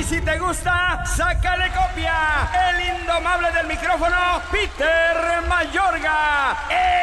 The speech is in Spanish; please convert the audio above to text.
si te gusta, sácale copia. El indomable del micrófono, Peter Mayorga.